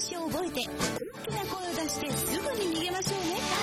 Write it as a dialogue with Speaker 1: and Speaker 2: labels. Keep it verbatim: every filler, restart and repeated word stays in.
Speaker 1: 印を覚えて大きな声を出してすぐに逃げましょうね。